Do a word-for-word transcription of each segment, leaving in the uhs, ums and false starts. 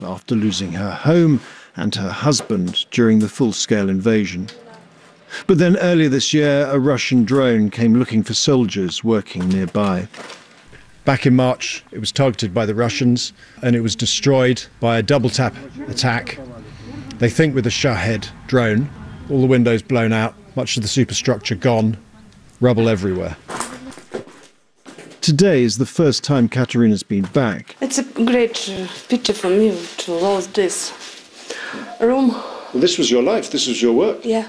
after losing her home and her husband during the full-scale invasion. But then earlier this year, a Russian drone came looking for soldiers working nearby. Back in March, it was targeted by the Russians and it was destroyed by a double-tap attack. They think with a Shahed drone, all the windows blown out, much of the superstructure gone, rubble everywhere. Today is the first time Katerina's been back. It's a great uh, pity for me to lose this room. Well, this was your life, this was your work. Yeah.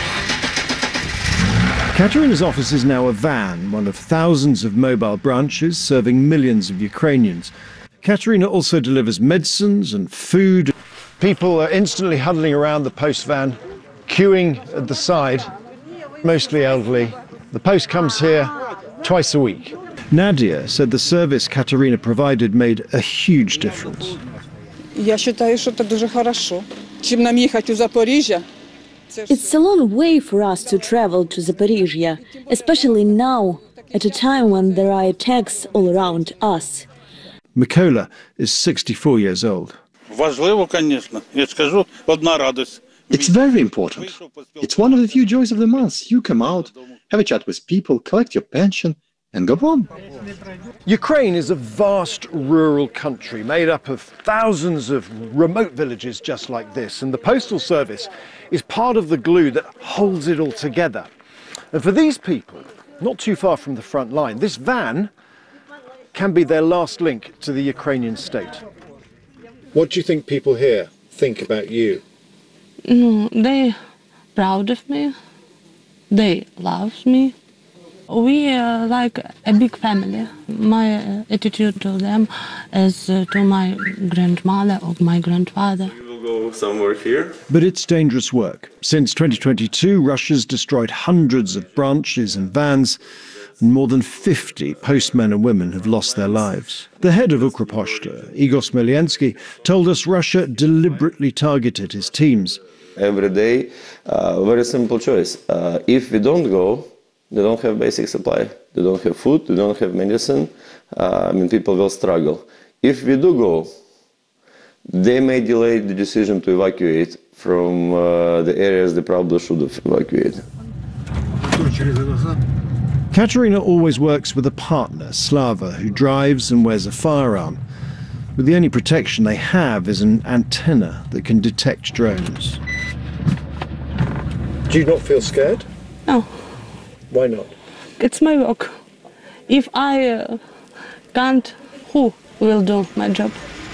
Katerina's office is now a van, one of thousands of mobile branches serving millions of Ukrainians. Katerina also delivers medicines and food. People are instantly huddling around the post van, queuing at the side, mostly elderly. The post comes here twice a week. Nadia said the service Katerina provided made a huge difference. Я считаю, что это дуже хорошо. Чим нам їхати у Запоріжжя? It's a long way for us to travel to Zaporizhia, especially now, at a time when there are attacks all around us. Mykola is sixty-four years old. It's very important. It's one of the few joys of the month. You come out, have a chat with people, collect your pension, and go home. Ukraine is a vast rural country made up of thousands of remote villages just like this, and the Postal Service is part of the glue that holds it all together. And for these people, not too far from the front line, this van can be their last link to the Ukrainian state. What do you think people here think about you? No, they're proud of me. They love me. We are like a big family. My uh, attitude to them is uh, to my grandmother or my grandfather. We will go somewhere here. But it's dangerous work. Since twenty twenty-two, Russia's destroyed hundreds of branches and vans, and more than fifty postmen and women have lost their lives. The head of Ukroposhta, Igor Smeliensky, told us Russia deliberately targeted his teams. Every day, uh, very simple choice. Uh, if we don't go, they don't have basic supply. They don't have food, they don't have medicine. Uh, I mean, people will struggle. If we do go, they may delay the decision to evacuate from uh, the areas they probably should have evacuated. Katerina always works with a partner, Slava, who drives and wears a firearm. But the only protection they have is an antenna that can detect drones. Do you not feel scared? No. Why not? It's my work. If I uh, can't, who will do my job?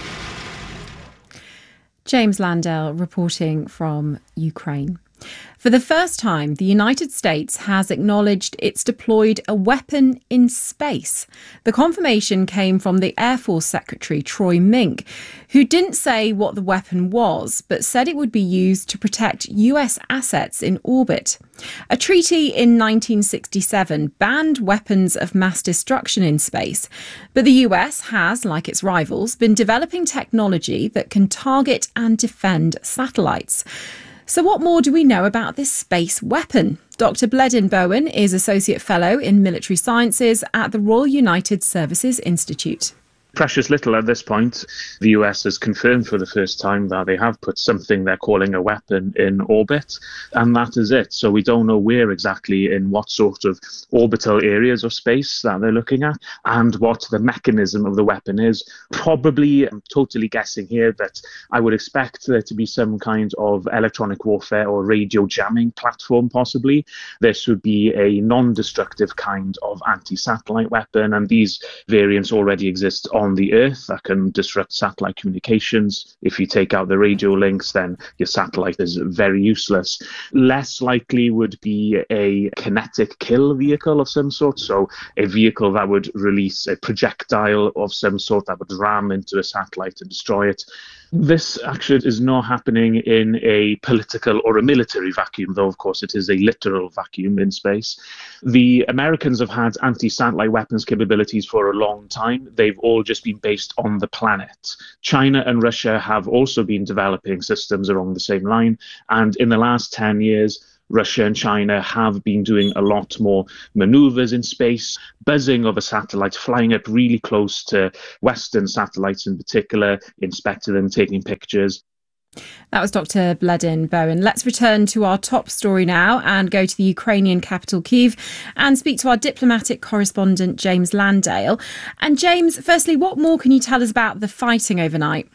James Landell reporting from Ukraine. For the first time, the United States has acknowledged it's deployed a weapon in space. The confirmation came from the Air Force Secretary, Troy Mink, who didn't say what the weapon was, but said it would be used to protect U S assets in orbit. A treaty in nineteen sixty-seven banned weapons of mass destruction in space, but the U S has, like its rivals, been developing technology that can target and defend satellites. So what more do we know about this space weapon? Doctor Bledin Bowen is Associate Fellow in Military Sciences at the Royal United Services Institute. Precious little at this point. The U S has confirmed for the first time that they have put something they're calling a weapon in orbit, and that is it. So we don't know where exactly, in what sort of orbital areas of space that they're looking at, and what the mechanism of the weapon is. Probably, I'm totally guessing here, but I would expect there to be some kind of electronic warfare or radio jamming platform, possibly. This would be a non-destructive kind of anti-satellite weapon, and these variants already exist on on the Earth that can disrupt satellite communications. If you take out the radio links, then your satellite is very useless. Less likely would be a kinetic kill vehicle of some sort, so a vehicle that would release a projectile of some sort that would ram into a satellite and destroy it. This actually is not happening in a political or a military vacuum, though of course it is a literal vacuum in space. The Americans have had anti-satellite weapons capabilities for a long time. They've all just been based on the planet. China and Russia have also been developing systems along the same line, and in the last ten years, Russia and China have been doing a lot more maneuvers in space, buzzing over satellites, flying up really close to Western satellites in particular, inspecting them, taking pictures. That was Doctor Bledin Bowen. Let's return to our top story now and go to the Ukrainian capital, Kyiv, and speak to our diplomatic correspondent, James Landale. And James, firstly, what more can you tell us about the fighting overnight?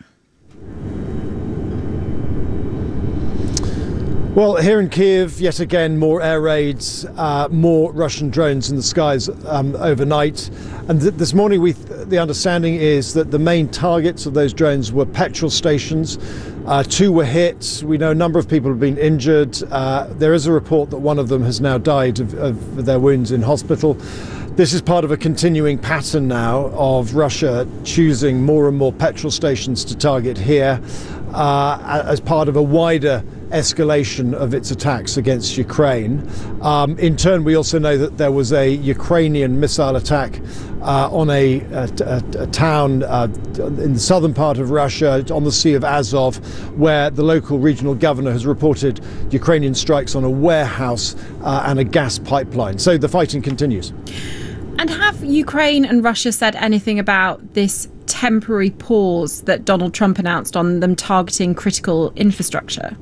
Well, here in Kyiv, yet again, more air raids, uh, more Russian drones in the skies um, overnight. And th this morning, we th the understanding is that the main targets of those drones were petrol stations. Uh, two were hit. We know a number of people have been injured. Uh, there is a report that one of them has now died of, of their wounds in hospital. This is part of a continuing pattern now of Russia choosing more and more petrol stations to target here uh, as part of a wider escalation of its attacks against Ukraine. Um, in turn, we also know that there was a Ukrainian missile attack uh, on a, a, a, a town uh, in the southern part of Russia, on the Sea of Azov, where the local regional governor has reported Ukrainian strikes on a warehouse uh, and a gas pipeline. So the fighting continues. And have Ukraine and Russia said anything about this temporary pause that Donald Trump announced on them targeting critical infrastructure?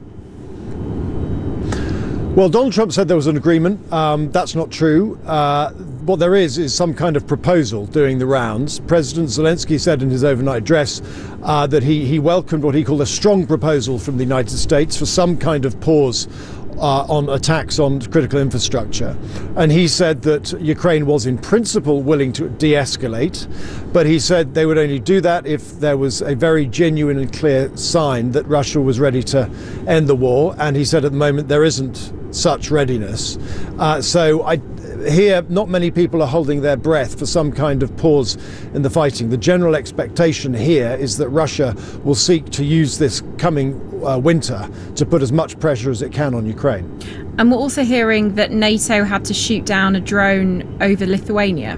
Well, Donald Trump said there was an agreement. Um, that's not true. Uh, what there is is some kind of proposal doing the rounds. President Zelensky said in his overnight address uh, that he, he welcomed what he called a strong proposal from the United States for some kind of pause Uh, on attacks on critical infrastructure. And he said that Ukraine was in principle willing to de-escalate, but he said they would only do that if there was a very genuine and clear sign that Russia was ready to end the war. And he said at the moment there isn't such readiness. Uh, so I here, not many people are holding their breath for some kind of pause in the fighting. The general expectation here is that Russia will seek to use this coming uh, winter to put as much pressure as it can on Ukraine. And we're also hearing that NATO had to shoot down a drone over Lithuania.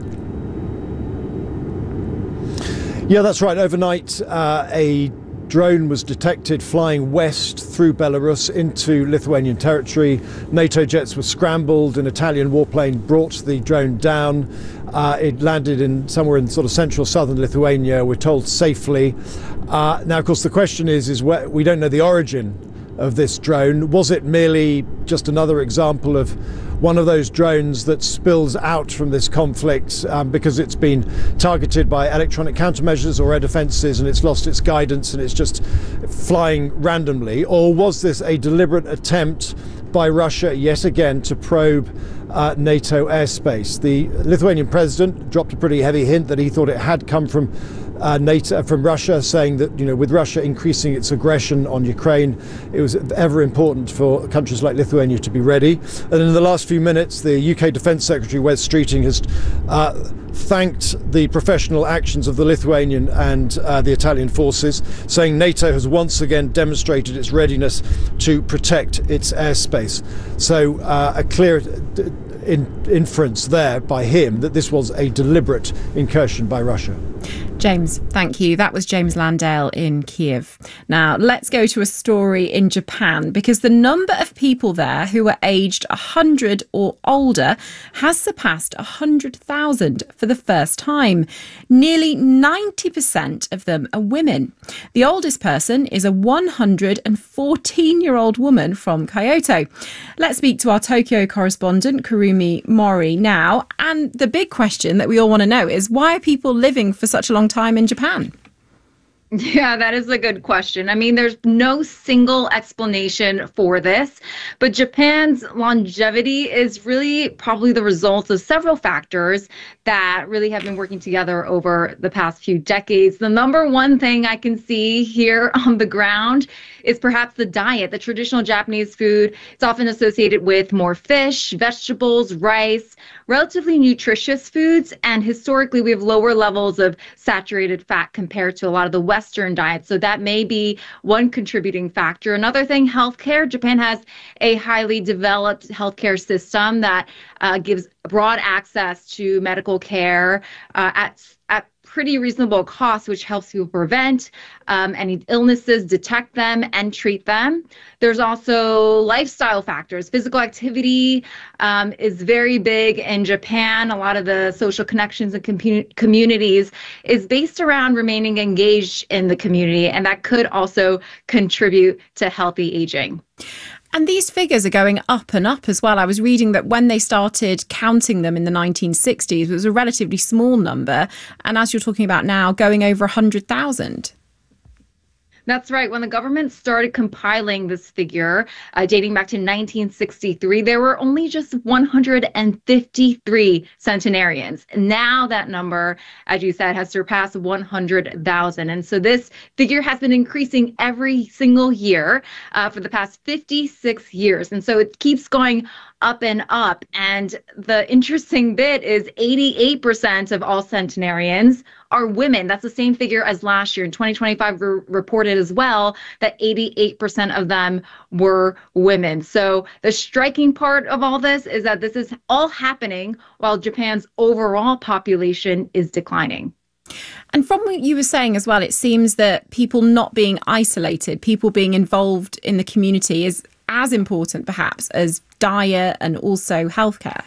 Yeah, that's right. Overnight, uh, a drone was detected flying west through Belarus into Lithuanian territory. NATO jets were scrambled. An Italian warplane brought the drone down. Uh, it landed in somewhere in sort of central southern Lithuania, we're told safely. Uh, now, of course, the question is, is where, we don't know the origin of this drone. Was it merely just another example of one of those drones that spills out from this conflict um, because it's been targeted by electronic countermeasures or air defences and it's lost its guidance and it's just flying randomly? Or was this a deliberate attempt by Russia yet again to probe uh, NATO airspace? The Lithuanian president dropped a pretty heavy hint that he thought it had come from Uh, NATO, from Russia, saying that, you know, with Russia increasing its aggression on Ukraine, it was ever important for countries like Lithuania to be ready. And in the last few minutes, the U K Defence Secretary Wes Streeting has uh, thanked the professional actions of the Lithuanian and uh, the Italian forces, saying NATO has once again demonstrated its readiness to protect its airspace. So uh, a clear in inference there by him that this was a deliberate incursion by Russia. James, thank you. That was James Landale in Kyiv. Now, let's go to a story in Japan, because the number of people there who are aged one hundred or older has surpassed one hundred thousand for the first time. Nearly ninety percent of them are women. The oldest person is a one hundred fourteen-year-old woman from Kyoto. Let's speak to our Tokyo correspondent, Kurumi Mori, now. And the big question that we all want to know is, why are people living for such a long time in Japan? Yeah, that is a good question. I mean, there's no single explanation for this, but Japan's longevity is really probably the result of several factors that really have been working together over the past few decades. The number one thing I can see here on the ground is perhaps the diet. The traditional Japanese food, it's often associated with more fish, vegetables, rice, relatively nutritious foods, and historically we have lower levels of saturated fat compared to a lot of the Western diets. So that may be one contributing factor. Another thing, healthcare. Japan has a highly developed healthcare system that uh, gives broad access to medical care uh, at at pretty reasonable cost, which helps people prevent um, any illnesses, detect them, and treat them. There's also lifestyle factors. Physical activity um, is very big in Japan. A lot of the social connections and commu- communities is based around remaining engaged in the community, and that could also contribute to healthy aging. And these figures are going up and up as well. I was reading that when they started counting them in the nineteen sixties, it was a relatively small number. And as you're talking about now, going over one hundred thousand. That's right. When the government started compiling this figure, uh, dating back to nineteen sixty-three, there were only just one hundred fifty-three centenarians. Now that number, as you said, has surpassed one hundred thousand. And so this figure has been increasing every single year uh, for the past fifty-six years. And so it keeps going up and up. And the interesting bit is eighty-eight percent of all centenarians are women. That's the same figure as last year. In twenty twenty-five, re- reported as well that eighty-eight percent of them were women. So the striking part of all this is that this is all happening while Japan's overall population is declining. And from what you were saying as well, it seems that people not being isolated, people being involved in the community is as important perhaps as diet and also healthcare.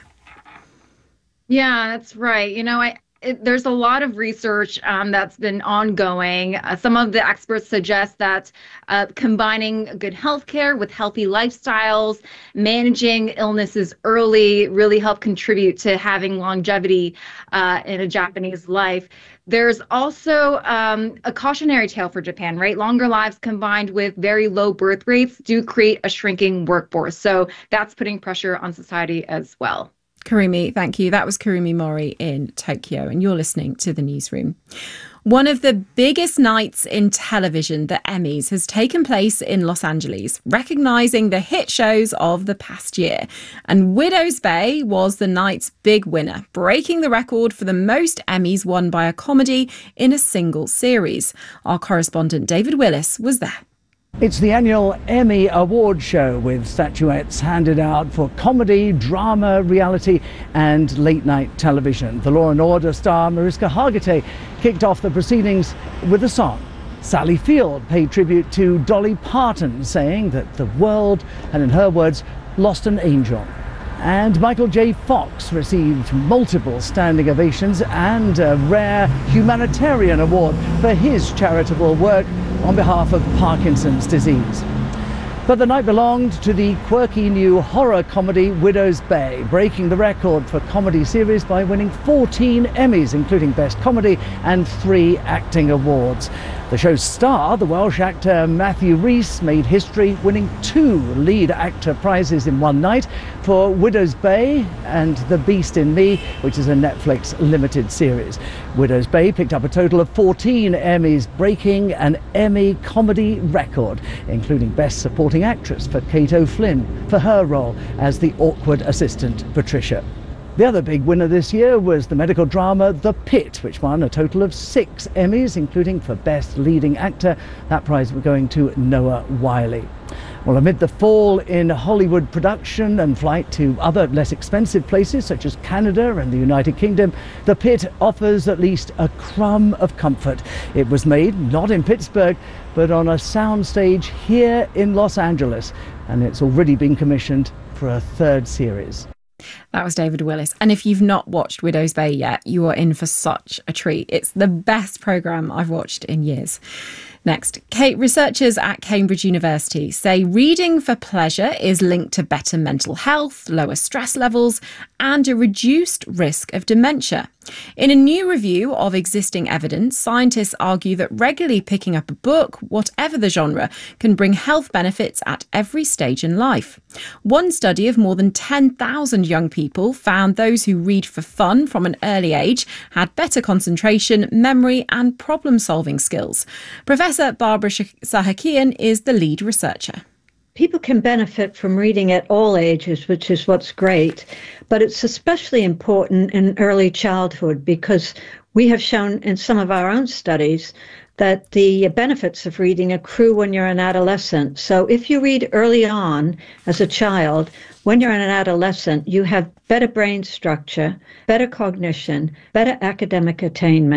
Yeah, that's right. You know, I It, there's a lot of research um, that's been ongoing. Uh, some of the experts suggest that uh, combining good healthcare with healthy lifestyles, managing illnesses early, really help contribute to having longevity uh, in a Japanese life. There's also um, a cautionary tale for Japan, right? Longer lives combined with very low birth rates do create a shrinking workforce. So that's putting pressure on society as well. Kurumi, thank you. That was Kurumi Mori in Tokyo, and you're listening to The Newsroom. One of the biggest nights in television, the Emmys, has taken place in Los Angeles, recognising the hit shows of the past year. And Widow's Bay was the night's big winner, breaking the record for the most Emmys won by a comedy in a single series. Our correspondent David Willis was there. It's the annual Emmy Award show with statuettes handed out for comedy, drama, reality and late-night television. The Law and Order star Mariska Hargitay kicked off the proceedings with a song. Sally Field paid tribute to Dolly Parton, saying that the world had, in her words, lost an angel. And Michael J. Fox received multiple standing ovations and a rare humanitarian award for his charitable work on behalf of Parkinson's disease. But the night belonged to the quirky new horror comedy Widow's Bay, breaking the record for comedy series by winning fourteen Emmys, including Best Comedy and three acting awards. The show's star, the Welsh actor Matthew Rhys, made history, winning two lead actor prizes in one night for Widow's Bay and The Beast in Me, which is a Netflix limited series. Widow's Bay picked up a total of fourteen Emmys, breaking an Emmy comedy record, including Best Supporting Actress for Kate O'Flynn for her role as the awkward assistant Patricia. The other big winner this year was the medical drama The Pit, which won a total of six Emmys, including for Best Leading Actor. That prize was going to Noah Wyle. Well, amid the fall in Hollywood production and flight to other less expensive places such as Canada and the United Kingdom, The Pit offers at least a crumb of comfort. It was made not in Pittsburgh, but on a soundstage here in Los Angeles, and it's already been commissioned for a third series. That was David Willis. And if you've not watched Widow's Bay yet, you are in for such a treat. It's the best programme I've watched in years. Next, Kate, researchers at Cambridge University say reading for pleasure is linked to better mental health, lower stress levels, and a reduced risk of dementia. In a new review of existing evidence, scientists argue that regularly picking up a book, whatever the genre, can bring health benefits at every stage in life. One study of more than ten thousand young people found those who read for fun from an early age had better concentration, memory, and problem-solving skills. Professor Barbara Sahakian is the lead researcher. People can benefit from reading at all ages, which is what's great, but it's especially important in early childhood because we have shown in some of our own studies that the benefits of reading accrue when you're an adolescent. So if you read early on as a child, when you're an adolescent, you have better brain structure, better cognition, better academic attainment,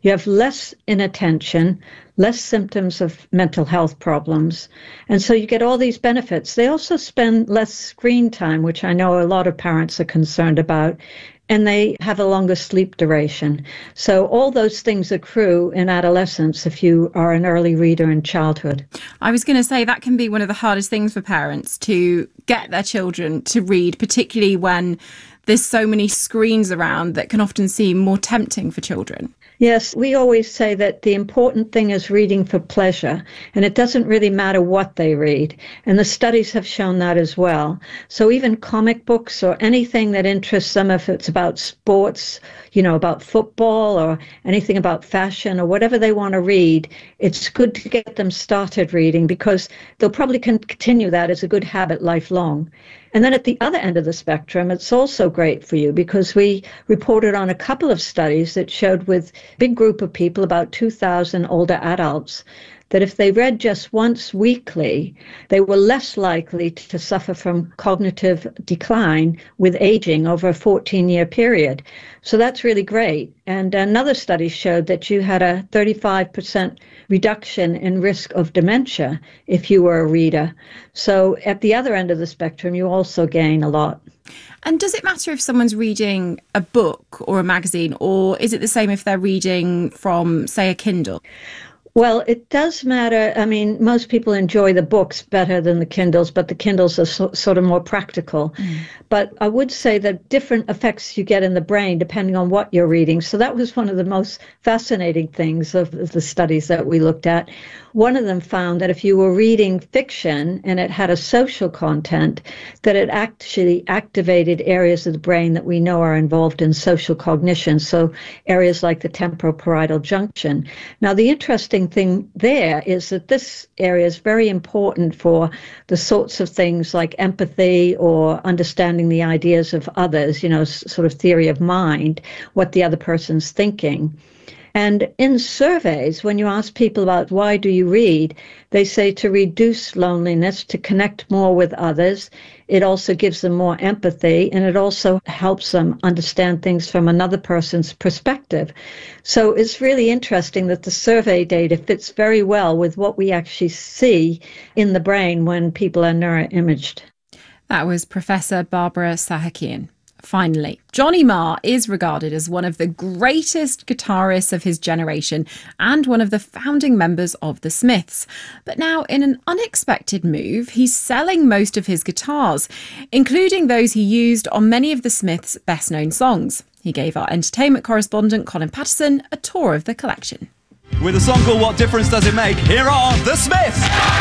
You have less inattention, less symptoms of mental health problems. And so you get all these benefits. They also spend less screen time, which I know a lot of parents are concerned about, and they have a longer sleep duration. So all those things accrue in adolescence if you are an early reader in childhood. I was going to say that can be one of the hardest things for parents, to get their children to read, particularly when there's so many screens around that can often seem more tempting for children. Yes, we always say that the important thing is reading for pleasure, and it doesn't really matter what they read. And the studies have shown that as well. So even comic books or anything that interests them, if it's about sports, you know, about football or anything about fashion or whatever they want to read, it's good to get them started reading, because they'll probably continue that as a good habit lifelong. And then at the other end of the spectrum, it's also great for you, because we reported on a couple of studies that showed with a big group of people, about two thousand older adults, that if they read just once weekly, they were less likely to suffer from cognitive decline with aging over a fourteen-year period. So that's really great. And another study showed that you had a thirty-five percent reduction in risk of dementia if you were a reader. So at the other end of the spectrum, you also gain a lot. And does it matter if someone's reading a book or a magazine, or is it the same if they're reading from, say, a Kindle? Well, it does matter. I mean, most people enjoy the books better than the Kindles, but the Kindles are so, sort of more practical. Mm. But I would say that different effects you get in the brain depending on what you're reading. So that was one of the most fascinating things of the studies that we looked at. One of them found that if you were reading fiction and it had a social content, that it actually activated areas of the brain that we know are involved in social cognition, so areas like the temporoparietal junction. Now, the interesting thing there is that this area is very important for the sorts of things like empathy or understanding the ideas of others, you know, sort of theory of mind, what the other person's thinking. And in surveys, when you ask people about why do you read, they say to reduce loneliness, to connect more with others. It also gives them more empathy, and it also helps them understand things from another person's perspective. So it's really interesting that the survey data fits very well with what we actually see in the brain when people are neuroimaged. That was Professor Barbara Sahakian. Finally, Johnny Marr is regarded as one of the greatest guitarists of his generation and one of the founding members of the Smiths. But now, in an unexpected move, he's selling most of his guitars, including those he used on many of the Smiths' best-known songs. He gave our entertainment correspondent Colin Patterson a tour of the collection. With a song called What Difference Does It Make, here are the Smiths!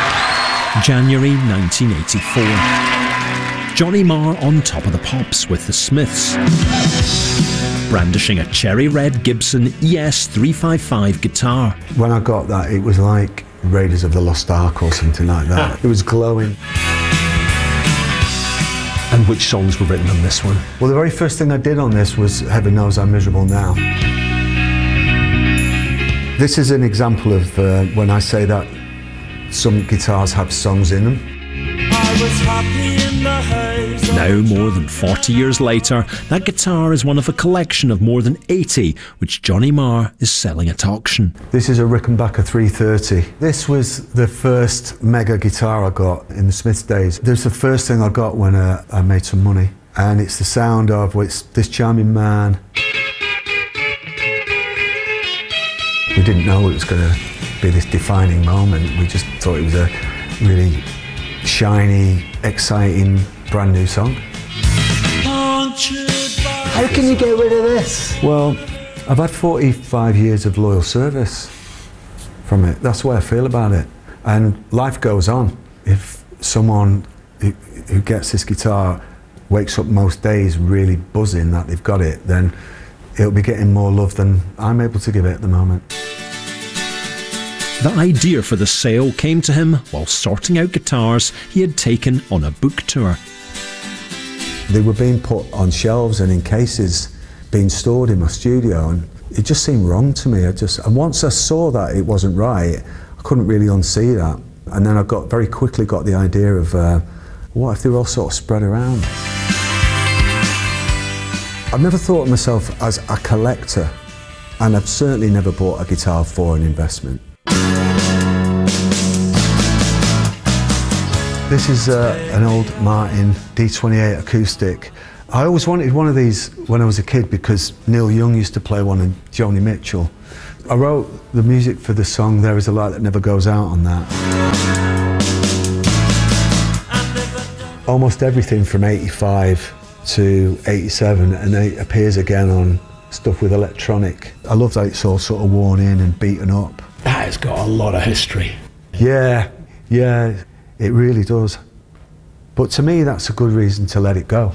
January nineteen eighty-four. Johnny Marr on top of the pops with the Smiths, brandishing a cherry red Gibson E S three fifty-five guitar. When I got that, it was like Raiders of the Lost Ark or something like that. It was glowing. And which songs were written on this one? Well, the very first thing I did on this was Heaven Knows I'm Miserable Now. This is an example of uh, when I say that some guitars have songs in them. Now, more than forty years later, that guitar is one of a collection of more than eighty which Johnny Marr is selling at auction. This is a Rickenbacker three thirty. This was the first mega guitar I got in the Smiths days. This was the first thing I got when uh, I made some money, and it's the sound of well, it's this charming man. We didn't know it was going to be this defining moment. We just thought it was a really shiny, exciting, brand new song. How can you get rid of this? Well, I've had forty-five years of loyal service from it. That's the way I feel about it. And life goes on. If someone who, who gets this guitar wakes up most days really buzzing that they've got it, then it'll be getting more love than I'm able to give it at the moment. The idea for the sale came to him while sorting out guitars he had taken on a book tour. They were being put on shelves and in cases, being stored in my studio, and it just seemed wrong to me. I just, and once I saw that it wasn't right, I couldn't really unsee that. And then I got very quickly got the idea of uh, what if they were all sort of spread around? I've never thought of myself as a collector. And I've certainly never bought a guitar for an investment. This is uh, an old Martin D twenty-eight acoustic. I always wanted one of these when I was a kid because Neil Young used to play one and Joni Mitchell. I wrote the music for the song There Is a Light That Never Goes Out on that. Almost everything from eighty-five to eighty-seven, and then it appears again on stuff with electronic. I love that it's all sort of worn in and beaten up. That has got a lot of history. Yeah, yeah, it really does. But to me, that's a good reason to let it go.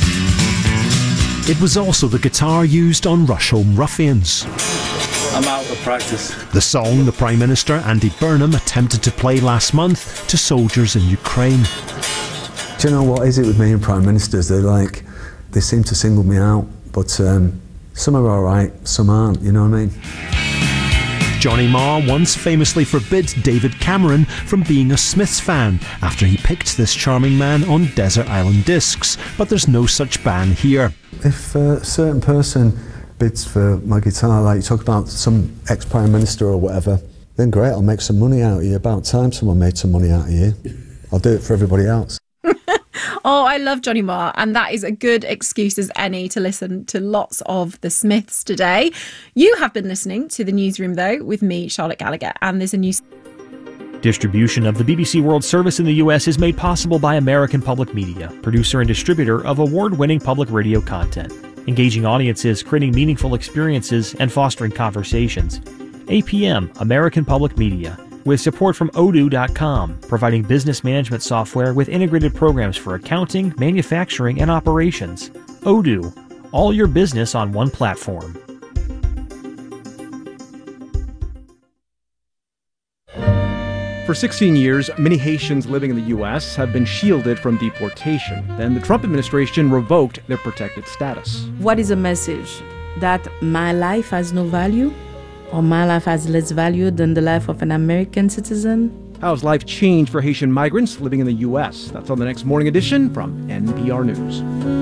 It was also the guitar used on Rush Home Ruffians. I'm out of practice. The song the Prime Minister Andy Burnham attempted to play last month to soldiers in Ukraine. Do you know what is it with me and Prime Ministers? They're like, they seem to single me out, but um, some are all right, some aren't, you know what I mean? Johnny Marr once famously forbid David Cameron from being a Smiths fan after he picked this charming man on Desert Island Discs, but there's no such ban here. If a certain person bids for my guitar, like you talk about some ex-Prime Minister or whatever, then great, I'll make some money out of you. About time someone made some money out of you. I'll do it for everybody else. Oh, I love Johnny Marr, and that is a good excuse as any to listen to lots of the Smiths today. You have been listening to The Newsroom, though, with me, Charlotte Gallagher, and there's a new... Distribution of the B B C World Service in the U S is made possible by American Public Media, producer and distributor of award-winning public radio content, engaging audiences, creating meaningful experiences, and fostering conversations. A P M, American Public Media, with support from odoo dot com, providing business management software with integrated programs for accounting, manufacturing, and operations. Odoo, all your business on one platform. For sixteen years, many Haitians living in the U S have been shielded from deportation. Then the Trump administration revoked their protected status. What is the message? That my life has no value? Or my life has less value than the life of an American citizen? How's life changed for Haitian migrants living in the U S? That's on the next Morning Edition from N P R News.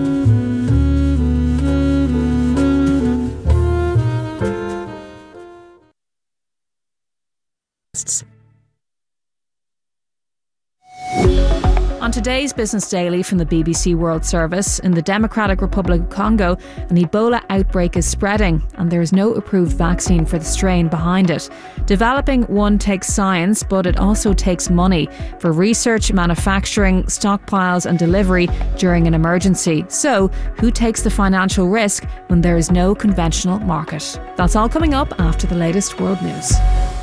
On today's Business Daily from the B B C World Service, in the Democratic Republic of Congo, an Ebola outbreak is spreading and there is no approved vaccine for the strain behind it. Developing one takes science, but it also takes money for research, manufacturing, stockpiles and delivery during an emergency. So, who takes the financial risk when there is no conventional market? That's all coming up after the latest world news.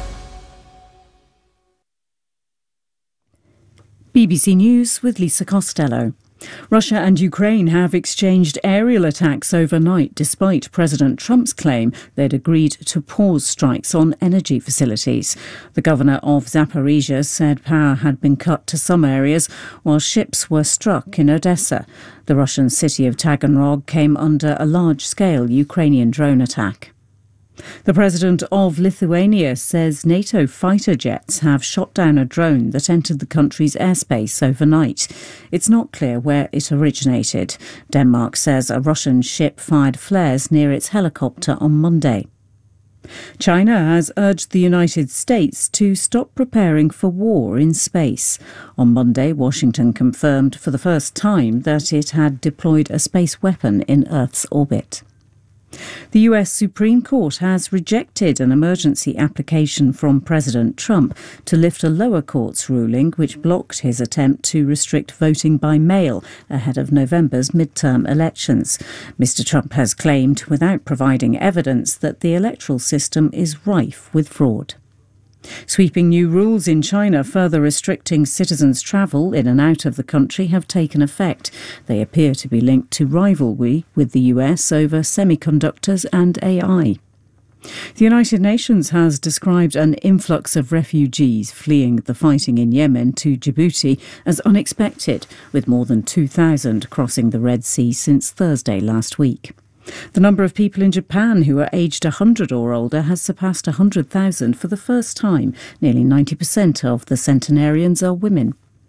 B B C News with Lisa Costello. Russia and Ukraine have exchanged aerial attacks overnight despite President Trump's claim they'd agreed to pause strikes on energy facilities. The governor of Zaporizhia said power had been cut to some areas while ships were struck in Odessa. The Russian city of Taganrog came under a large-scale Ukrainian drone attack. The president of Lithuania says NATO fighter jets have shot down a drone that entered the country's airspace overnight. It's not clear where it originated. Denmark says a Russian ship fired flares near its helicopter on Monday. China has urged the United States to stop preparing for war in space. On Monday, Washington confirmed for the first time that it had deployed a space weapon in Earth's orbit. The U S Supreme Court has rejected an emergency application from President Trump to lift a lower court's ruling which blocked his attempt to restrict voting by mail ahead of November's midterm elections. Mister Trump has claimed, without providing evidence, that the electoral system is rife with fraud. Sweeping new rules in China further restricting citizens' travel in and out of the country have taken effect. They appear to be linked to rivalry with the U S over semiconductors and A I. The United Nations has described an influx of refugees fleeing the fighting in Yemen to Djibouti as unexpected, with more than two thousand crossing the Red Sea since Thursday last week. The number of people in Japan who are aged one hundred or older has surpassed one hundred thousand for the first time. Nearly ninety percent of the centenarians are women.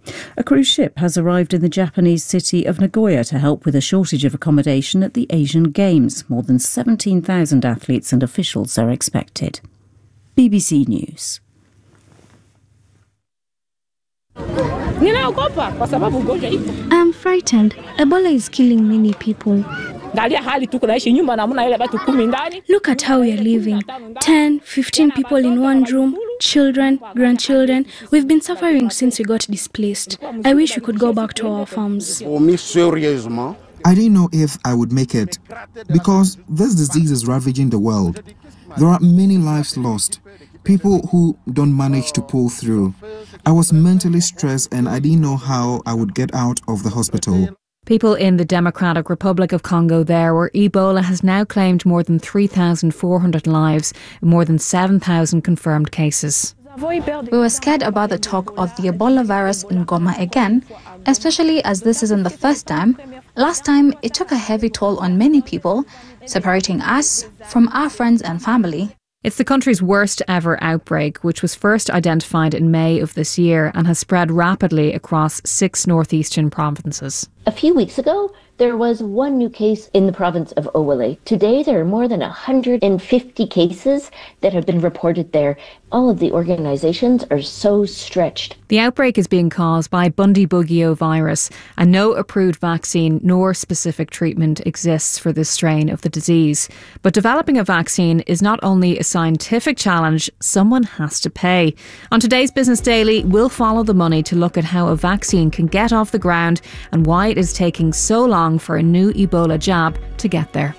A cruise ship has arrived in the Japanese city of Nagoya to help with a shortage of accommodation at the Asian Games. More than seventeen thousand athletes and officials are expected. B B C News. I'm frightened. Ebola is killing many people. Look at how we are living. ten, fifteen people in one room, children, grandchildren. We've been suffering since we got displaced. I wish we could go back to our farms. I didn't know if I would make it because this disease is ravaging the world. There are many lives lost. People who don't manage to pull through. I was mentally stressed and I didn't know how I would get out of the hospital. People in the Democratic Republic of Congo there, where Ebola has now claimed more than three thousand four hundred lives, more than seven thousand confirmed cases. We were scared about the talk of the Ebola virus in Goma again, especially as this isn't the first time. Last time, it took a heavy toll on many people, separating us from our friends and family. It's the country's worst ever outbreak, which was first identified in May of this year and has spread rapidly across six northeastern provinces. A few weeks ago, there was one new case in the province of Owele. Today, there are more than one hundred fifty cases that have been reported there. All of the organizations are so stretched. The outbreak is being caused by Bundibugyo virus, and no approved vaccine nor specific treatment exists for this strain of the disease. But developing a vaccine is not only a scientific challenge, someone has to pay. On today's Business Daily, we'll follow the money to look at how a vaccine can get off the ground and why it is taking so long for a new Ebola jab to get there.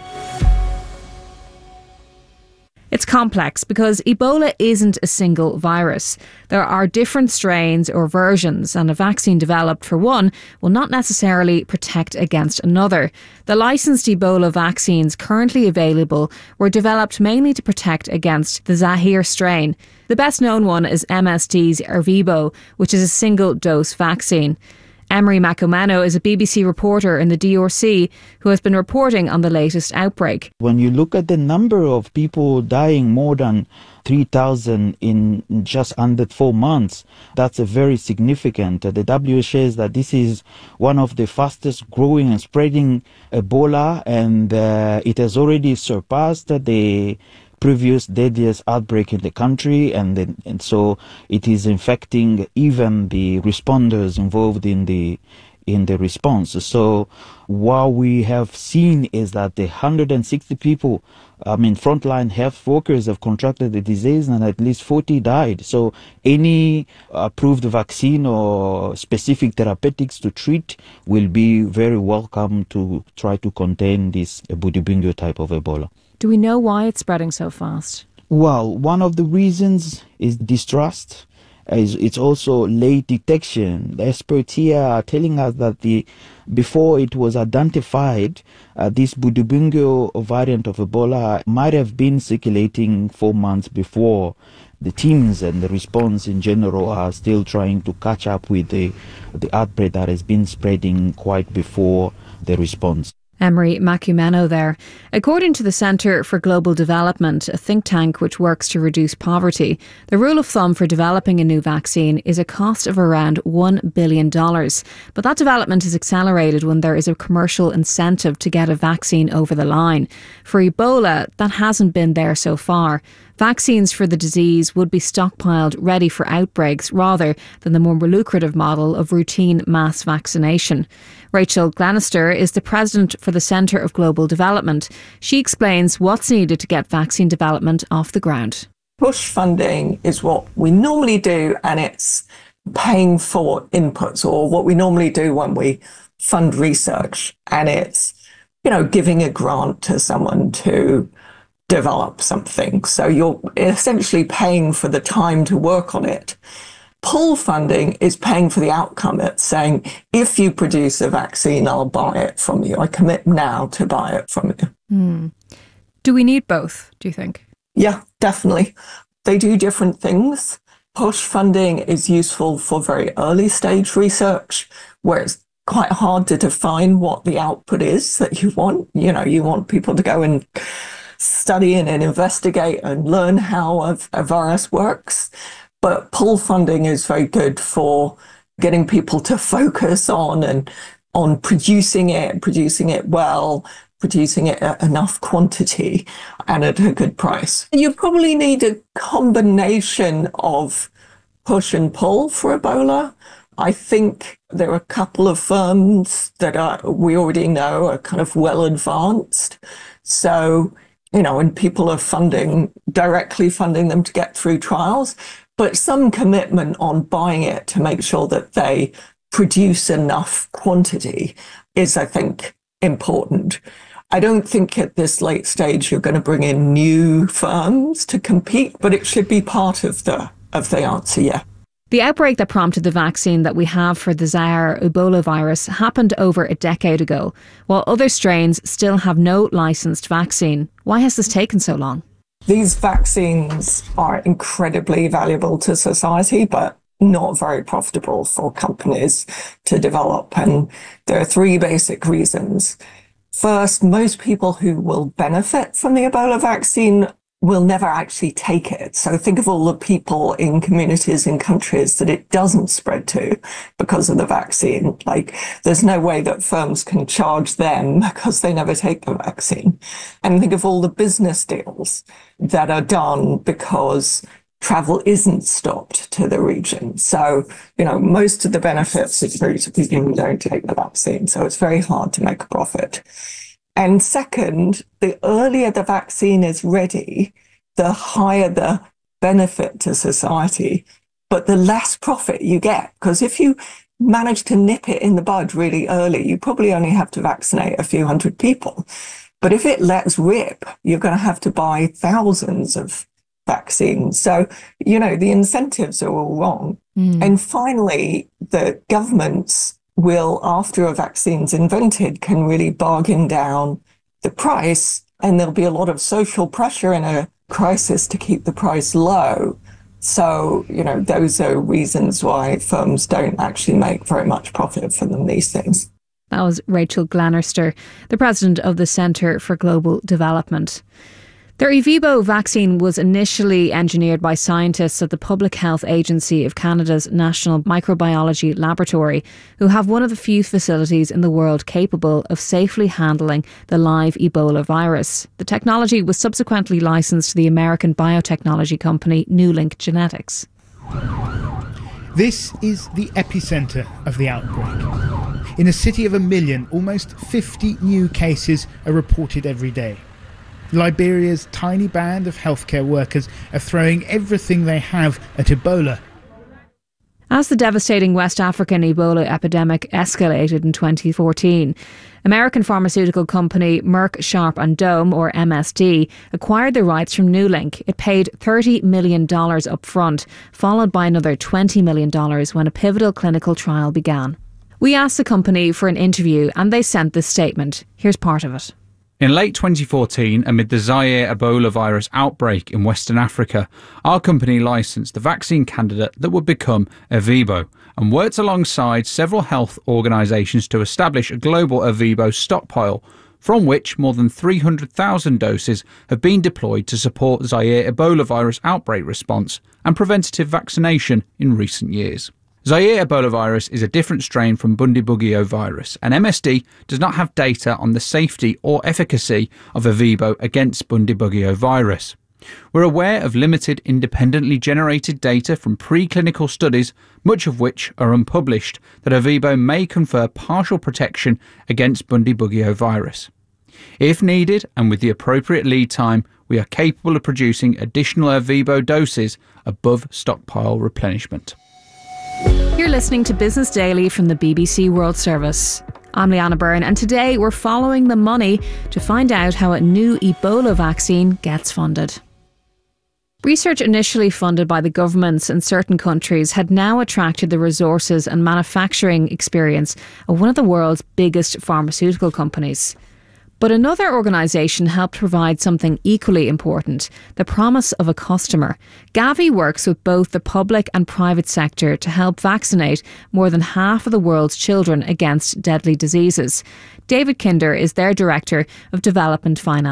It's complex because Ebola isn't a single virus. There are different strains or versions, and a vaccine developed for one will not necessarily protect against another. The licensed Ebola vaccines currently available were developed mainly to protect against the Zaire strain. The best known one is M S D's Ervebo, which is a single-dose vaccine. Emery Macomano is a B B C reporter in the D R C who has been reporting on the latest outbreak. When you look at the number of people dying, more than three thousand in just under four months, that's a very significant. The W H O says that this is one of the fastest growing and spreading Ebola, and uh, it has already surpassed the previous deadliest outbreak in the country, and then, and so it is infecting even the responders involved in the in the response. So what we have seen is that the one hundred sixty people, I mean frontline health workers, have contracted the disease and at least forty died. So any approved vaccine or specific therapeutics to treat will be very welcome to try to contain this Bundibugyo type of Ebola. Do we know why it's spreading so fast? Well, one of the reasons is distrust. It's also late detection. The experts here are telling us that the before it was identified, uh, this Bundibugyo variant of Ebola might have been circulating four months before. The teams and the response in general are still trying to catch up with the, the outbreak that has been spreading quite before the response. Emery Macomano there. According to the Centre for Global Development, a think tank which works to reduce poverty, the rule of thumb for developing a new vaccine is a cost of around one billion dollars. But that development is accelerated when there is a commercial incentive to get a vaccine over the line. For Ebola, that hasn't been there so far. Vaccines for the disease would be stockpiled ready for outbreaks rather than the more lucrative model of routine mass vaccination. Rachel Glenister is the president for the Centre of Global Development. She explains what's needed to get vaccine development off the ground. Push funding is what we normally do, and it's paying for inputs, or what we normally do when we fund research, and it's, you know, giving a grant to someone to develop something. So you're essentially paying for the time to work on it. Pull funding is paying for the outcome. It's saying, if you produce a vaccine, I'll buy it from you. I commit now to buy it from you. Mm. Do we need both, do you think? Yeah, definitely. They do different things. Push funding is useful for very early stage research, where it's quite hard to define what the output is that you want. You know, you want people to go and study and investigate and learn how a, a virus works. But pull funding is very good for getting people to focus on and on producing it, producing it well, producing it at enough quantity and at a good price. You probably need a combination of push and pull for Ebola. I think there are a couple of firms that are, we already know are kind of well advanced. So, you know, and people are funding, directly funding them to get through trials, but some commitment on buying it to make sure that they produce enough quantity is, I think, important. I don't think at this late stage you're going to bring in new firms to compete, but it should be part of the of the answer, yeah. The outbreak that prompted the vaccine that we have for the Zaire Ebola virus happened over a decade ago, while other strains still have no licensed vaccine. Why has this taken so long? These vaccines are incredibly valuable to society, but not very profitable for companies to develop. And there are three basic reasons. First, most people who will benefit from the Ebola vaccine will never actually take it. So think of all the people in communities in countries that it doesn't spread to because of the vaccine. Like, there's no way that firms can charge them because they never take the vaccine. And think of all the business deals that are done because travel isn't stopped to the region. So, you know, most of the benefits accrue to people who don't take the vaccine. So it's very hard to make a profit. And second, the earlier the vaccine is ready, the higher the benefit to society, but the less profit you get. Because if you manage to nip it in the bud really early, you probably only have to vaccinate a few hundred people. But if it lets rip, you're going to have to buy thousands of vaccines. So, you know, the incentives are all wrong. Mm. And finally, the governments will, after a vaccine's invented, can really bargain down the price, and there'll be a lot of social pressure in a crisis to keep the price low. So, you know, those are reasons why firms don't actually make very much profit from these things. That was Rachel Glenister, the president of the Centre for Global Development. The Ervebo vaccine was initially engineered by scientists at the Public Health Agency of Canada's National Microbiology Laboratory, who have one of the few facilities in the world capable of safely handling the live Ebola virus. The technology was subsequently licensed to the American biotechnology company Newlink Genetics. This is the epicentre of the outbreak. In a city of a million, almost fifty new cases are reported every day. Liberia's tiny band of healthcare workers are throwing everything they have at Ebola. As the devastating West African Ebola epidemic escalated in twenty fourteen, American pharmaceutical company Merck Sharp and Dohme, or M S D, acquired the rights from Newlink. It paid thirty million dollars up front, followed by another twenty million dollars when a pivotal clinical trial began. We asked the company for an interview and they sent this statement. Here's part of it. In late twenty fourteen, amid the Zaire Ebola virus outbreak in Western Africa, our company licensed the vaccine candidate that would become Ervebo and worked alongside several health organisations to establish a global Ervebo stockpile, from which more than three hundred thousand doses have been deployed to support Zaire Ebola virus outbreak response and preventative vaccination in recent years. Zaire Ebola virus is a different strain from Bundibugyo virus, and M S D does not have data on the safety or efficacy of Ervebo against Bundibugyo virus. We're aware of limited independently generated data from preclinical studies, much of which are unpublished, that Ervebo may confer partial protection against Bundibugyo virus. If needed, and with the appropriate lead time, we are capable of producing additional Ervebo doses above stockpile replenishment. You're listening to Business Daily from the B B C World Service. I'm Leanna Byrne, and today we're following the money to find out how a new Ebola vaccine gets funded. Research initially funded by the governments in certain countries had now attracted the resources and manufacturing experience of one of the world's biggest pharmaceutical companies. But another organisation helped provide something equally important, the promise of a customer. Gavi works with both the public and private sector to help vaccinate more than half of the world's children against deadly diseases. David Kinder is their Director of Development Finance.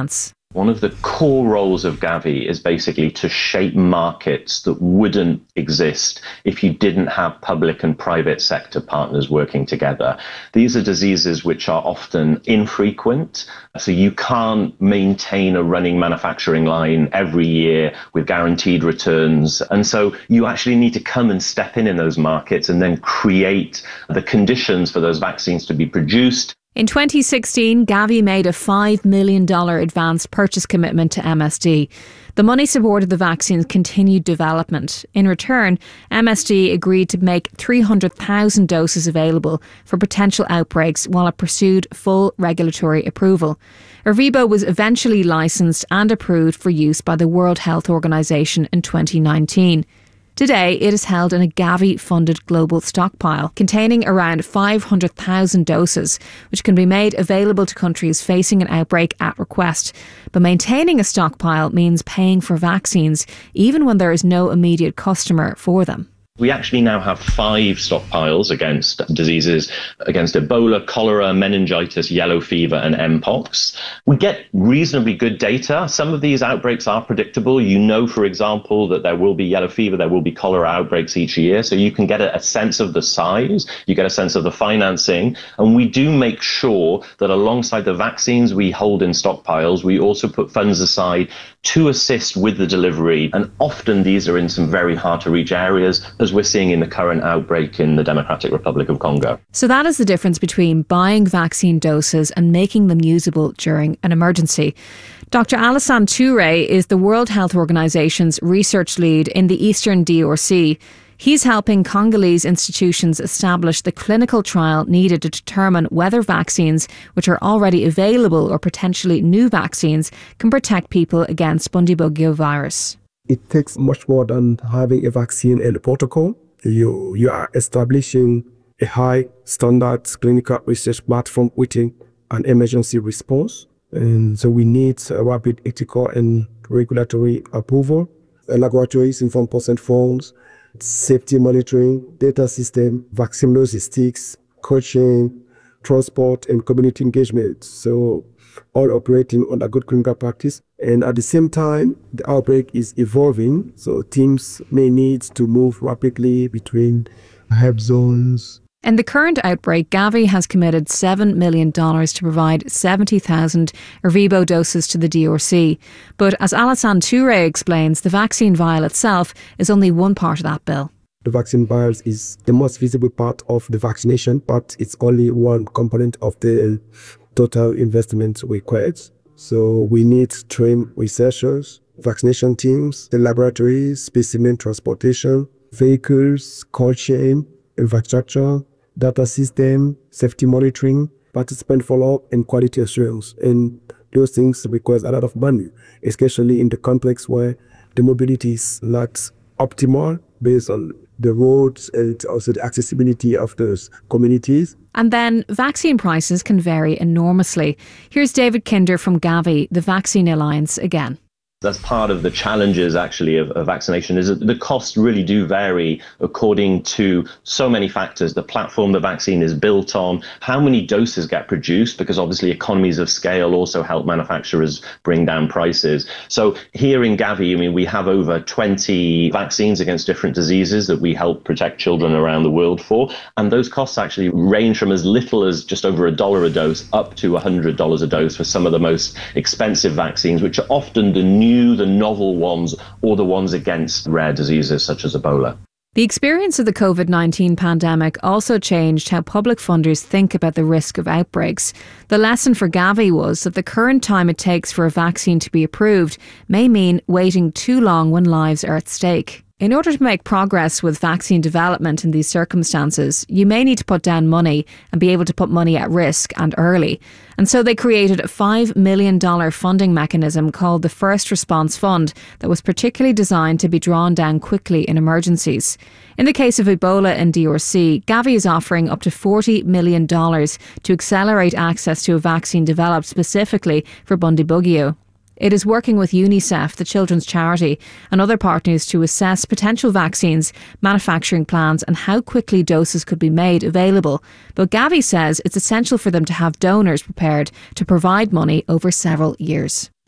One of the core roles of Gavi is basically to shape markets that wouldn't exist if you didn't have public and private sector partners working together. These are diseases which are often infrequent, so you can't maintain a running manufacturing line every year with guaranteed returns. And so you actually need to come and step in in those markets and then create the conditions for those vaccines to be produced. In twenty sixteen, Gavi made a five million dollars advance purchase commitment to M S D. The money supported the vaccine's continued development. In return, M S D agreed to make three hundred thousand doses available for potential outbreaks while it pursued full regulatory approval. Ervebo was eventually licensed and approved for use by the World Health Organization in twenty nineteen. Today, it is held in a Gavi-funded global stockpile containing around five hundred thousand doses, which can be made available to countries facing an outbreak at request. But maintaining a stockpile means paying for vaccines, even when there is no immediate customer for them. We actually now have five stockpiles against diseases, against Ebola, cholera, meningitis, yellow fever and Mpox. We get reasonably good data. Some of these outbreaks are predictable. You know, for example, that there will be yellow fever, there will be cholera outbreaks each year. So you can get a, a sense of the size, you get a sense of the financing. And we do make sure that alongside the vaccines we hold in stockpiles, we also put funds aside to assist with the delivery. And often these are in some very hard to reach areas, as we're seeing in the current outbreak in the Democratic Republic of Congo. So that is the difference between buying vaccine doses and making them usable during an emergency. Doctor Alassane Touré is the World Health Organization's research lead in the Eastern D R C. He's helping Congolese institutions establish the clinical trial needed to determine whether vaccines, which are already available or potentially new vaccines, can protect people against Bundibugyo virus. It takes much more than having a vaccine and a protocol. You, you are establishing a high standard clinical research platform within an emergency response. And so we need a rapid ethical and regulatory approval, laboratories informed consent forms, safety monitoring, data system, vaccine logistics, coaching, transport, and community engagement. So all operating on a good clinical practice. And at the same time, the outbreak is evolving. So teams may need to move rapidly between help zones. In the current outbreak, Gavi has committed seven million dollars to provide seventy thousand Ervebo doses to the D R C. But as Alassane Touré explains, the vaccine vial itself is only one part of that bill. The vaccine vials is the most visible part of the vaccination, but it's only one component of the total investment required. So we need trained researchers, vaccination teams, the laboratories, specimen transportation, vehicles, cold chain, infrastructure, data system, safety monitoring, participant follow-up, and quality assurance. And those things require a lot of money, especially in the context where the mobility is not optimal based on the roads and also the accessibility of those communities. And then vaccine prices can vary enormously. Here's David Kinder from Gavi, the Vaccine Alliance, again. That's part of the challenges, actually, of, of vaccination, is that the costs really do vary according to so many factors. The platform the vaccine is built on, how many doses get produced, because obviously economies of scale also help manufacturers bring down prices. So here in Gavi, I mean, we have over twenty vaccines against different diseases that we help protect children around the world for. And those costs actually range from as little as just over a dollar a dose up to one hundred dollars a dose for some of the most expensive vaccines, which are often the new the novel ones or the ones against rare diseases such as Ebola. The experience of the COVID nineteen pandemic also changed how public funders think about the risk of outbreaks. The lesson for Gavi was that the current time it takes for a vaccine to be approved may mean waiting too long when lives are at stake. In order to make progress with vaccine development in these circumstances, you may need to put down money and be able to put money at risk and early. And so they created a five million dollars funding mechanism called the First Response Fund that was particularly designed to be drawn down quickly in emergencies. In the case of Ebola in D R C, Gavi is offering up to forty million dollars to accelerate access to a vaccine developed specifically for Bundibugyo. It is working with UNICEF, the children's charity, and other partners to assess potential vaccines, manufacturing plans and how quickly doses could be made available. But Gavi says it's essential for them to have donors prepared to provide money over several years.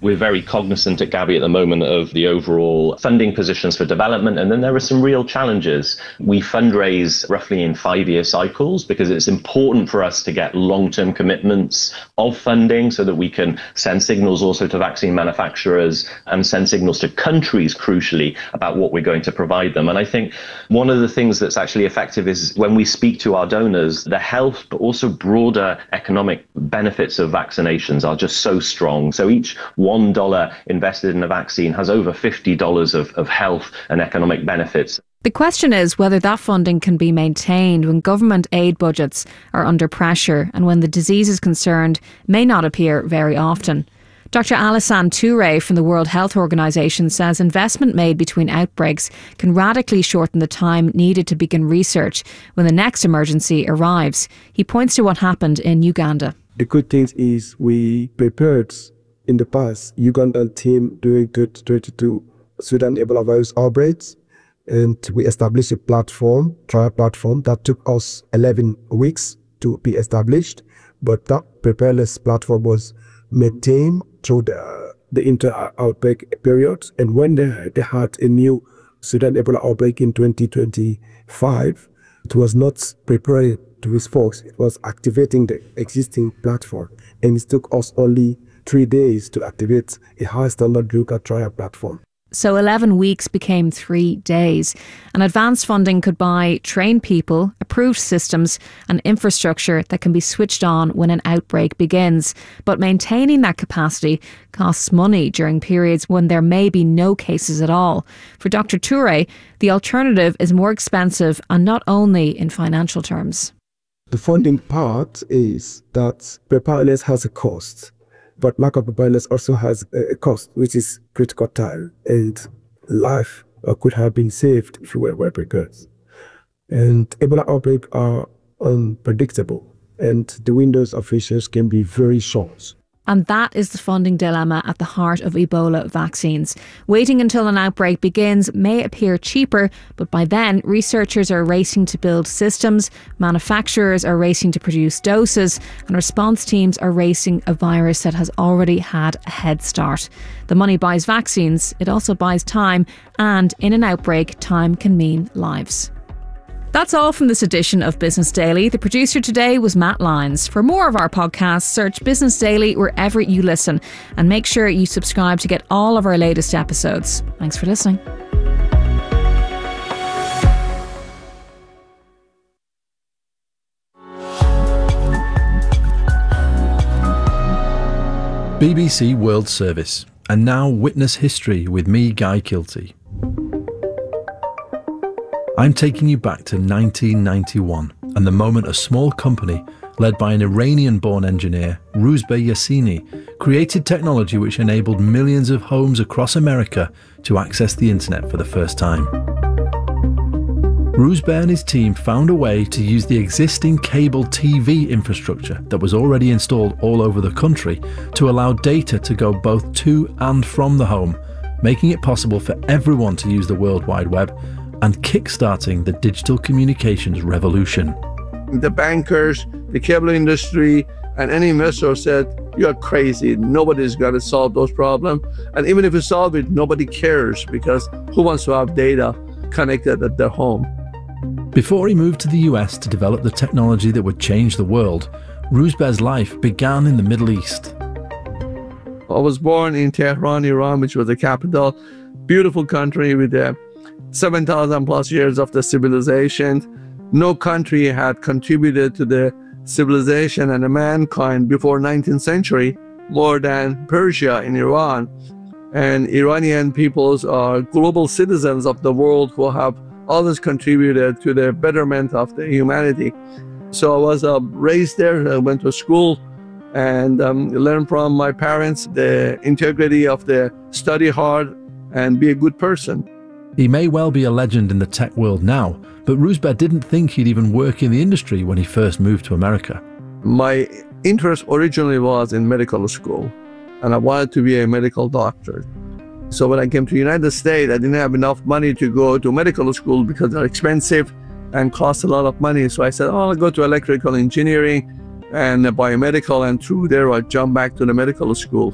We're very cognizant at Gavi at the moment of the overall funding positions for development, and then there are some real challenges. We fundraise roughly in five-year cycles because it's important for us to get long-term commitments of funding so that we can send signals also to vaccine manufacturers and send signals to countries, crucially, about what we're going to provide them. And I think one of the things that's actually effective is when we speak to our donors, the health but also broader economic benefits of vaccinations are just so strong. So each one dollar invested in a vaccine has over fifty dollars of, of health and economic benefits. The question is whether that funding can be maintained when government aid budgets are under pressure and when the diseases concerned may not appear very often. Doctor Alassane Touré from the World Health Organization says investment made between outbreaks can radically shorten the time needed to begin research when the next emergency arrives. He points to what happened in Uganda. The good thing is we prepared in the past Ugandan team during twenty twenty-two Sudan Ebola virus outbreaks, and we established a platform, trial platform that took us eleven weeks to be established, but that preparedness platform was maintained through the, the inter-outbreak period. And when they, they had a new Sudan Ebola outbreak in twenty twenty-five, it was not prepared to respond. It was activating the existing platform. And it took us only three days to activate a high-standard glucose trial platform. So eleven weeks became three days. And advanced funding could buy trained people, approved systems and infrastructure that can be switched on when an outbreak begins. But maintaining that capacity costs money during periods when there may be no cases at all. For Doctor Touré, the alternative is more expensive and not only in financial terms. The funding part is that preparedness has a cost. But lack of preparedness also has a cost, which is critical time, and life could have been saved if we were well prepared. And Ebola outbreaks are unpredictable, and the windows of research can be very short. And that is the funding dilemma at the heart of Ebola vaccines. Waiting until an outbreak begins may appear cheaper, but by then researchers are racing to build systems, manufacturers are racing to produce doses, and response teams are racing a virus that has already had a head start. The money buys vaccines, it also buys time, and in an outbreak, time can mean lives. That's all from this edition of Business Daily. The producer today was Matt Lyons. For more of our podcasts, search Business Daily wherever you listen and make sure you subscribe to get all of our latest episodes. Thanks for listening. B B C World Service, and now witness history with me, Guy Kilty. I'm taking you back to nineteen ninety-one and the moment a small company led by an Iranian-born engineer, Rouzbeh Yassini, created technology which enabled millions of homes across America to access the internet for the first time. Rouzbeh and his team found a way to use the existing cable T V infrastructure that was already installed all over the country to allow data to go both to and from the home, making it possible for everyone to use the World Wide Web and kick-starting the digital communications revolution. The bankers, the cable industry, and any investor said, "You're crazy, nobody's going to solve those problems. And even if you solve it, nobody cares, because who wants to have data connected at their home?" Before he moved to the U S to develop the technology that would change the world, Rouzbeh's life began in the Middle East. I was born in Tehran, Iran, which was the capital. Beautiful country with a seven thousand plus years of the civilization. No country had contributed to the civilization and the mankind before nineteenth century more than Persia in Iran. And Iranian peoples are global citizens of the world who have always contributed to the betterment of the humanity. So I was uh, raised there, I went to school and um, learned from my parents the integrity of the study hard and be a good person. He may well be a legend in the tech world now, but Rouzbeh didn't think he'd even work in the industry when he first moved to America. My interest originally was in medical school, and I wanted to be a medical doctor. So when I came to the United States, I didn't have enough money to go to medical school because they're expensive and cost a lot of money. So I said, oh, I'll go to electrical engineering and biomedical, and through there I jumped back to the medical school.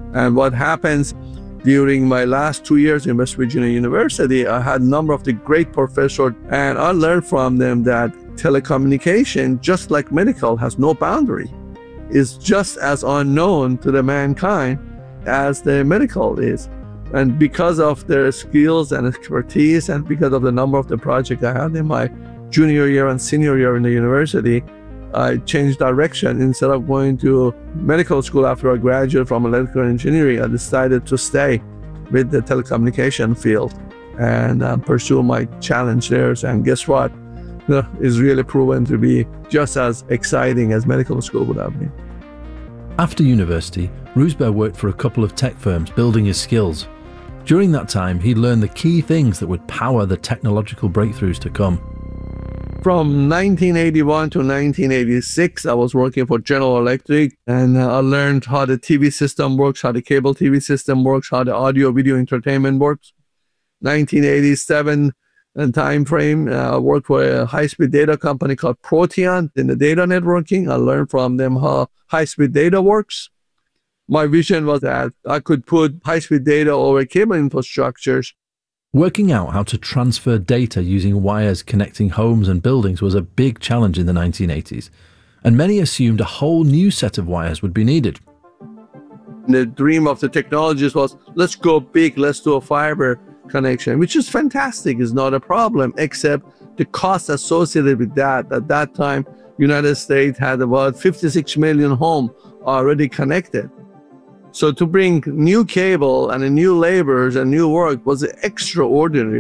And what happens during my last two years in West Virginia University, I had a number of the great professors, and I learned from them that telecommunication, just like medical, has no boundary. It's just as unknown to the mankind as the medical is. And because of their skills and expertise, and because of the number of the projects I had in my junior year and senior year in the university, I changed direction. Instead of going to medical school after I graduated from electrical engineering, I decided to stay with the telecommunication field and uh, pursue my challenge there. And guess what? It's really proven to be just as exciting as medical school would have been. After university, Roosberg worked for a couple of tech firms building his skills. During that time, he learned the key things that would power the technological breakthroughs to come. From nineteen eighty-one to nineteen eighty-six, I was working for General Electric, and uh, I learned how the T V system works, how the cable T V system works, how the audio video entertainment works. nineteen eighty-seven uh, time frame, uh, I worked for a high-speed data company called Protean in the data networking. I learned from them how high-speed data works. My vision was that I could put high-speed data over cable infrastructures. Working out how to transfer data using wires connecting homes and buildings was a big challenge in the nineteen eighties, and many assumed a whole new set of wires would be needed. The dream of the technologists was, let's go big, let's do a fiber connection, which is fantastic, is not a problem, except the cost associated with that. At that time, United States had about fifty-six million homes already connected. So to bring new cable and new laborers and new work was extraordinary.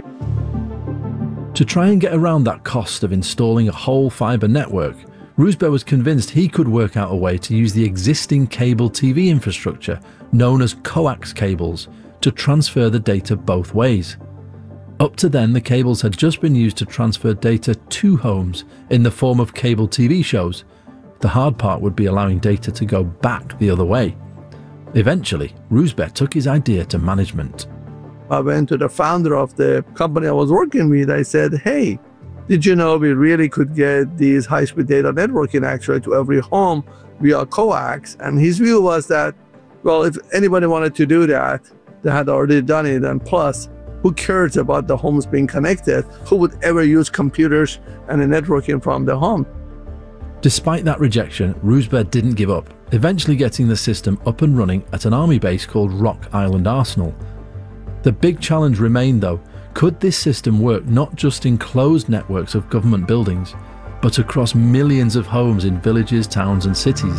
To try and get around that cost of installing a whole fibre network, Roosberg was convinced he could work out a way to use the existing cable T V infrastructure, known as coax cables, to transfer the data both ways. Up to then, the cables had just been used to transfer data to homes in the form of cable T V shows. The hard part would be allowing data to go back the other way. Eventually, Roosberg took his idea to management. I went to the founder of the company I was working with. I said, hey, did you know we really could get these high-speed data networking actually to every home via coax? And his view was that, well, if anybody wanted to do that, they had already done it. And plus, who cares about the homes being connected? Who would ever use computers and the networking from the home? Despite that rejection, Roosberg didn't give up, eventually getting the system up and running at an army base called Rock Island Arsenal. The big challenge remained though, could this system work not just in closed networks of government buildings, but across millions of homes in villages, towns and cities?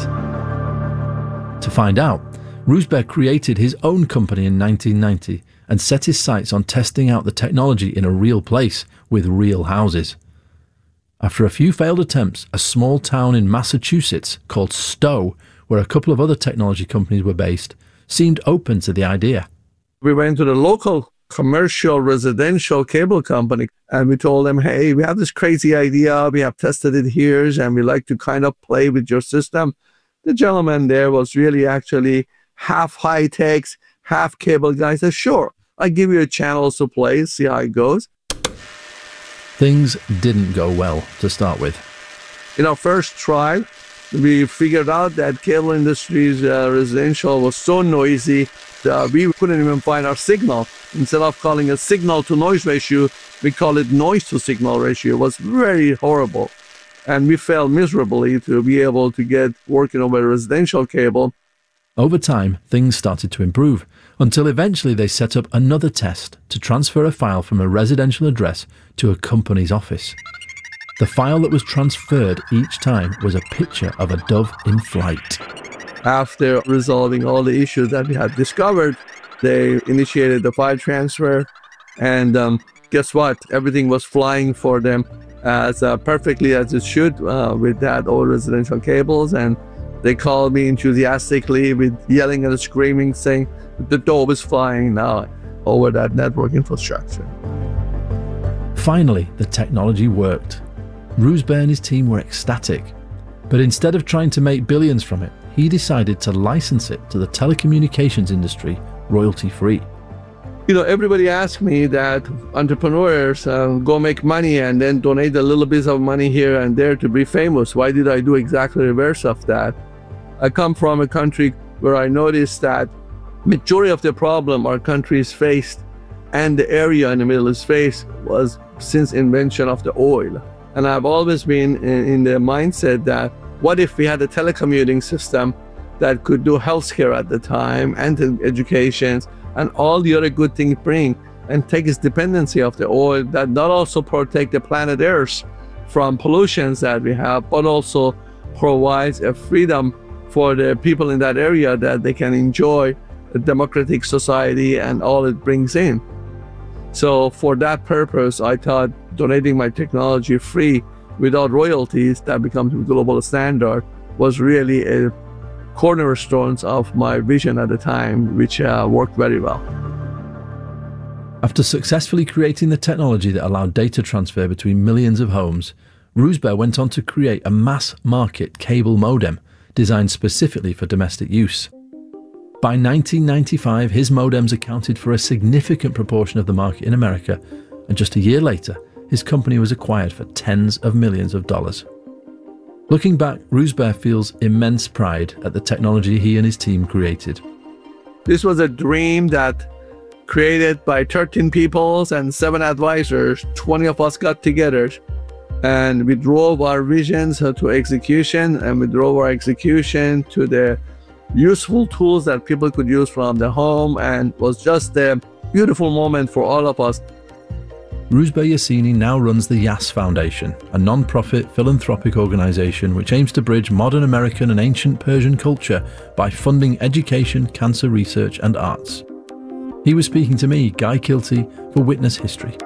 To find out, Roosberg created his own company in nineteen ninety and set his sights on testing out the technology in a real place with real houses. After a few failed attempts, a small town in Massachusetts called Stowe, where a couple of other technology companies were based, seemed open to the idea. We went to the local commercial residential cable company and we told them, hey, we have this crazy idea, we have tested it here and we like to kind of play with your system. The gentleman there was really actually half high techs, half cable guy. I said, sure, I'll give you a channel to play, see how it goes. Things didn't go well to start with. In our first try, we figured out that cable industry's uh, residential was so noisy that we couldn't even find our signal. Instead of calling it signal to noise ratio, we call it noise to signal ratio. It was very horrible. And we failed miserably to be able to get working over a residential cable. Over time, things started to improve, until eventually they set up another test to transfer a file from a residential address to a company's office. The file that was transferred each time was a picture of a dove in flight. After resolving all the issues that we had discovered, they initiated the file transfer, and um, guess what? Everything was flying for them as uh, perfectly as it should uh, with that old residential cables. And they called me enthusiastically with yelling and screaming, saying the dove is flying now over that network infrastructure. Finally, the technology worked. Roosberg and his team were ecstatic. But instead of trying to make billions from it, he decided to license it to the telecommunications industry royalty-free. You know, everybody asks me that entrepreneurs uh, go make money and then donate a little bit of money here and there to be famous. Why did I do exactly the reverse of that? I come from a country where I noticed that majority of the problem our countries faced and the area in the Middle East faced was since invention of the oil. And I've always been in, in the mindset that what if we had a telecommuting system that could do healthcare at the time and education and all the other good things bring, and take its dependency of the oil, that not also protect the planet Earth from pollutions that we have, but also provides a freedom for the people in that area that they can enjoy a democratic society and all it brings in. So for that purpose, I thought donating my technology free without royalties that becomes a global standard was really a cornerstones of my vision at the time, which uh, worked very well. After successfully creating the technology that allowed data transfer between millions of homes, Roosbear went on to create a mass-market cable modem designed specifically for domestic use. By nineteen ninety-five, his modems accounted for a significant proportion of the market in America, and just a year later, his company was acquired for tens of millions of dollars. Looking back, Roosbear feels immense pride at the technology he and his team created. This was a dream that created by thirteen people and seven advisors. twenty of us got together and we drove our visions to execution, and we drove our execution to the useful tools that people could use from the home, and it was just a beautiful moment for all of us. Roosbear Yassini now runs the Yass Foundation, a non-profit philanthropic organisation which aims to bridge modern American and ancient Persian culture by funding education, cancer research and arts. He was speaking to me, Guy Kilty, for Witness History.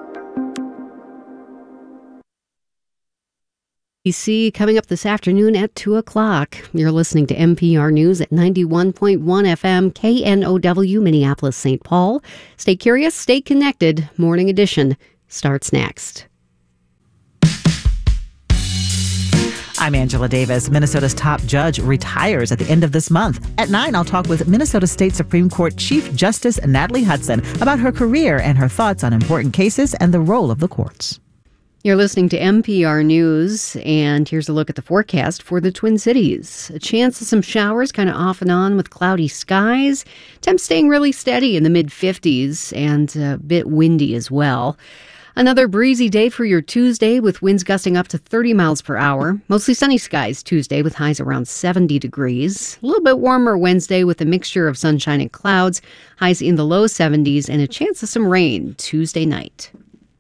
B C coming up this afternoon at two o'clock. You're listening to N P R News at ninety-one point one F M, K N O W, Minneapolis, Saint Paul. Stay curious, stay connected. Morning Edition starts next. I'm Angela Davis. Minnesota's top judge retires at the end of this month. At nine, I'll talk with Minnesota State Supreme Court Chief Justice Natalie Hudson about her career and her thoughts on important cases and the role of the courts. You're listening to N P R News, and here's a look at the forecast for the Twin Cities. A chance of some showers kind of off and on with cloudy skies. Temps staying really steady in the mid fifties and a bit windy as well. Another breezy day for your Tuesday with winds gusting up to thirty miles per hour. Mostly sunny skies Tuesday with highs around seventy degrees. A little bit warmer Wednesday with a mixture of sunshine and clouds. Highs in the low seventies and a chance of some rain Tuesday night.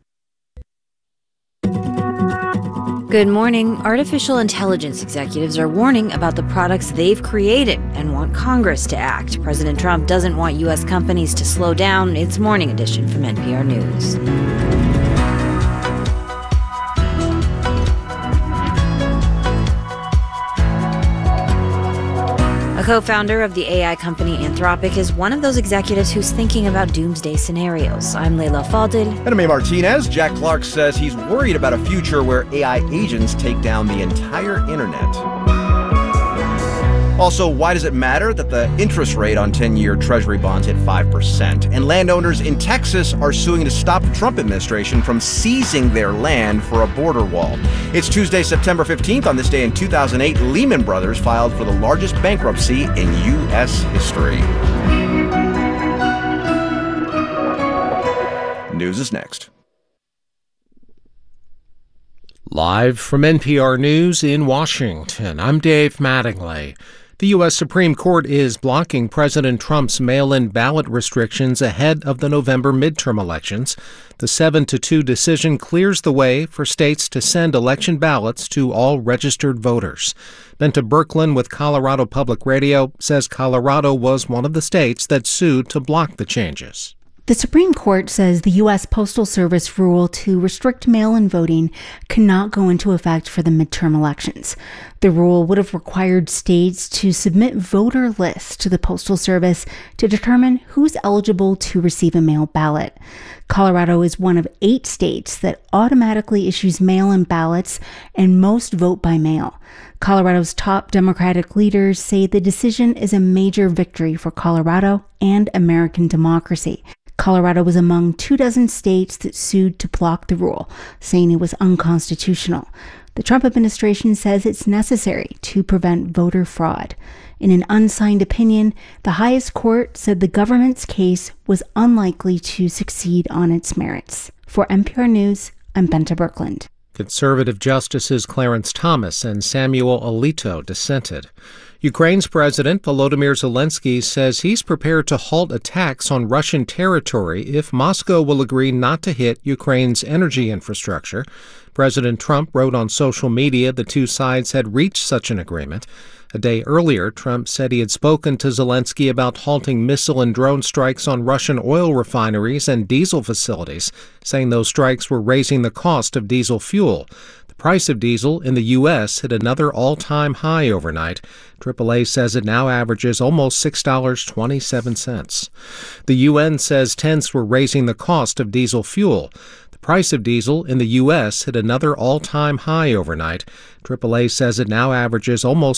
Good morning. Artificial intelligence executives are warning about the products they've created and want Congress to act. President Trump doesn't want U S companies to slow down. It's Morning Edition from N P R News. A co-founder of the A I company Anthropic is one of those executives who's thinking about doomsday scenarios. I'm Leila Fadel. And I'm A. Martinez. Jack Clark says he's worried about a future where A I agents take down the entire internet. Also, why does it matter that the interest rate on ten-year Treasury bonds hit five percent? And landowners in Texas are suing to stop the Trump administration from seizing their land for a border wall. It's Tuesday, September fifteenth. On this day in two thousand eight, Lehman Brothers filed for the largest bankruptcy in U S history. News is next. Live from N P R News in Washington, I'm Dave Mattingly. The U S Supreme Court is blocking President Trump's mail-in ballot restrictions ahead of the November midterm elections. The seven to two decision clears the way for states to send election ballots to all registered voters. Benta Birkeland with Colorado Public Radio says Colorado was one of the states that sued to block the changes. The Supreme Court says the U S Postal Service rule to restrict mail-in voting cannot go into effect for the midterm elections. The rule would have required states to submit voter lists to the Postal Service to determine who's eligible to receive a mail ballot. Colorado is one of eight states that automatically issues mail-in ballots, and most vote by mail. Colorado's top Democratic leaders say the decision is a major victory for Colorado and American democracy. Colorado was among two dozen states that sued to block the rule, saying it was unconstitutional. The Trump administration says it's necessary to prevent voter fraud. In an unsigned opinion, the highest court said the government's case was unlikely to succeed on its merits. For N P R News, I'm Bente Birkeland. Conservative Justices Clarence Thomas and Samuel Alito dissented. Ukraine's President Volodymyr Zelensky says he's prepared to halt attacks on Russian territory if Moscow will agree not to hit Ukraine's energy infrastructure. President Trump wrote on social media the two sides had reached such an agreement. A day earlier, Trump said he had spoken to Zelensky about halting missile and drone strikes on Russian oil refineries and diesel facilities, saying those strikes were raising the cost of diesel fuel. The price of diesel in the U S hit another all-time high overnight. triple A says it now averages almost six dollars and twenty-seven cents. The U N says tenths were raising the cost of diesel fuel. The price of diesel in the U S hit another all-time high overnight. triple A says it now averages almost